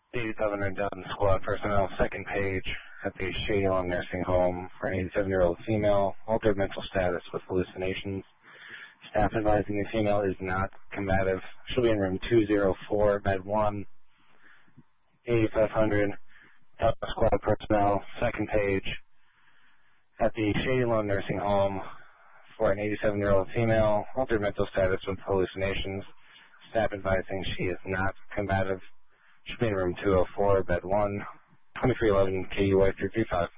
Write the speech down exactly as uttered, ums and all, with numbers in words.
eighty-seven are done. Squad personnel, second page at the Shady Lawn Nursing Home for an eighty-seven-year-old female, altered mental status with hallucinations. Staff advising the female is not combative. She'll be in room two oh four, bed one, eighty-five hundred. Squad personnel, second page at the Shady Lawn Nursing Home for an eighty-seven-year-old female, altered mental status with hallucinations. Staff advising she is not combative. She'll be in room two oh four, bed one, twenty-three eleven K U A three three five.